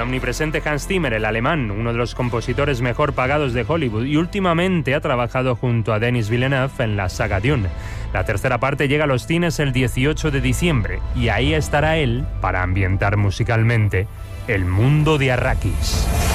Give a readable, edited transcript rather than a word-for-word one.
omnipresente Hans Zimmer, el alemán, uno de los compositores mejor pagados de Hollywood, y últimamente ha trabajado junto a Denis Villeneuve en la saga Dune. La tercera parte llega a los cines el 18 de diciembre, y ahí estará él para ambientar musicalmente el mundo de Arrakis.